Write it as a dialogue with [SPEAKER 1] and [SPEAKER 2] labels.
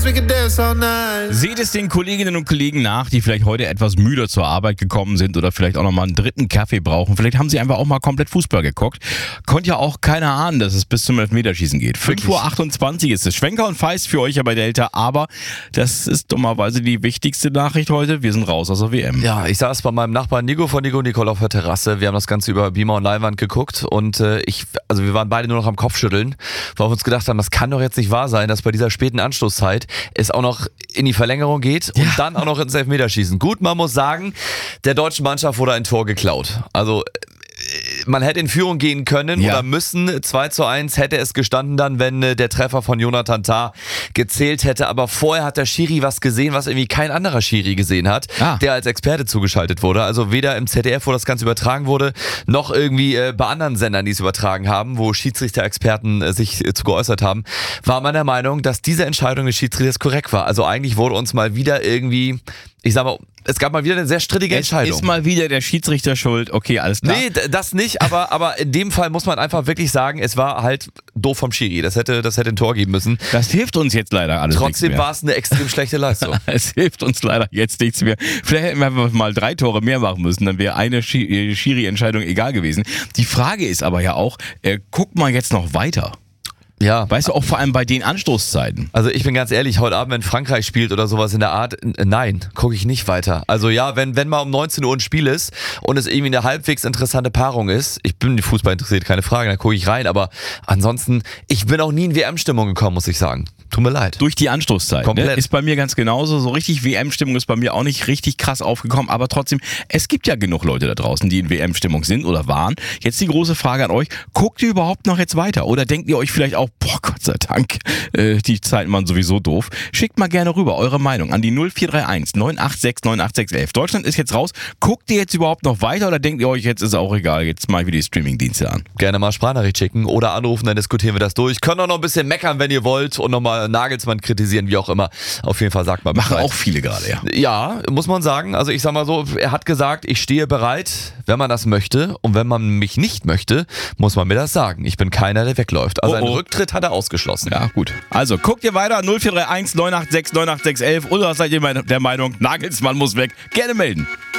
[SPEAKER 1] Seht es den Kolleginnen und Kollegen nach, die vielleicht heute etwas müder zur Arbeit gekommen sind oder vielleicht auch nochmal einen dritten Kaffee brauchen. Vielleicht haben sie einfach auch mal komplett Fußball geguckt. Konnte ja auch keiner ahnen, dass es bis zum Elfmeterschießen geht. 5:28 Uhr ist es. Schwenker und Feist für euch ja bei Delta, aber das ist dummerweise die wichtigste Nachricht heute. Wir sind raus aus der WM.
[SPEAKER 2] Ja, ich saß bei meinem Nachbarn Nico von Nico Nicole auf der Terrasse. Wir haben das Ganze über Beamer und Leinwand geguckt und wir waren beide nur noch am Kopfschütteln, weil wir uns gedacht haben, das kann doch jetzt nicht wahr sein, dass bei dieser späten Anstoßzeit es auch noch in die Verlängerung geht und dann auch noch ins Elfmeterschießen. Gut, man muss sagen, der deutschen Mannschaft wurde ein Tor geklaut. Also man hätte in Führung gehen können oder müssen. 2:1 hätte es gestanden dann, wenn der Treffer von Jonathan Tah gezählt hätte. Aber vorher hat der Schiri was gesehen, was irgendwie kein anderer Schiri gesehen hat, der als Experte zugeschaltet wurde. Also weder im ZDF, wo das Ganze übertragen wurde, noch irgendwie bei anderen Sendern, die es übertragen haben, wo Schiedsrichter-Experten sich zu geäußert haben, war man der Meinung, dass diese Entscheidung des Schiedsrichters korrekt war. Also eigentlich wurde uns mal wieder irgendwie, ich sag mal, es gab mal wieder eine sehr strittige Entscheidung.
[SPEAKER 1] Ist mal wieder der Schiedsrichter schuld? Okay, alles klar.
[SPEAKER 2] Nee, das nicht, aber in dem Fall muss man einfach wirklich sagen, es war halt doof vom Schiri. Das hätte ein Tor geben müssen.
[SPEAKER 1] Das hilft uns jetzt leider alles
[SPEAKER 2] Trotzdem war es eine extrem schlechte Leistung.
[SPEAKER 1] Es hilft uns leider jetzt nichts mehr. Vielleicht hätten wir einfach mal 3 Tore mehr machen müssen, dann wäre eine Schiri-Entscheidung egal gewesen. Die Frage ist aber ja auch, guckt mal jetzt noch weiter.
[SPEAKER 2] Ja.
[SPEAKER 1] Weißt du, auch vor allem bei den Anstoßzeiten.
[SPEAKER 2] Also ich bin ganz ehrlich, heute Abend, wenn Frankreich spielt oder sowas in der Art, nein, gucke ich nicht weiter. Also ja, wenn mal um 19 Uhr ein Spiel ist und es irgendwie eine halbwegs interessante Paarung ist, ich bin die Fußball interessiert, keine Frage, dann gucke ich rein, aber ansonsten, ich bin auch nie in WM-Stimmung gekommen, muss ich sagen. Tut mir leid.
[SPEAKER 1] Durch die Anstoßzeit.
[SPEAKER 2] Komplett.
[SPEAKER 1] Ist bei mir ganz genauso. So richtig WM-Stimmung ist bei mir auch nicht richtig krass aufgekommen. Aber trotzdem, es gibt ja genug Leute da draußen, die in WM-Stimmung sind oder waren. Jetzt die große Frage an euch. Guckt ihr überhaupt noch jetzt weiter? Oder denkt ihr euch vielleicht auch, boah, Gott sei Dank, die Zeiten waren sowieso doof. Schickt mal gerne rüber eure Meinung an die 0431 986 98611. Deutschland ist jetzt raus. Guckt ihr jetzt überhaupt noch weiter oder denkt ihr euch, jetzt ist auch egal, jetzt mal wieder die Streaming-Dienste an?
[SPEAKER 2] Gerne mal Sprachnachricht schicken oder anrufen, dann diskutieren wir das durch. Könnt auch noch ein bisschen meckern, wenn ihr wollt und nochmal Nagelsmann kritisieren, wie auch immer. Auf jeden Fall sagt mal Bescheid.
[SPEAKER 1] Machen auch viele gerade, ja.
[SPEAKER 2] Ja, muss man sagen. Also ich sag mal so, er hat gesagt, ich stehe bereit, wenn man das möchte. Und wenn man mich nicht möchte, muss man mir das sagen. Ich bin keiner, der wegläuft. Also einen Rücktritt hat er ausgeschlossen.
[SPEAKER 1] Ja, gut. Also guckt ihr weiter, 0431 986 98611 oder seid ihr der Meinung, Nagelsmann muss weg? Gerne melden.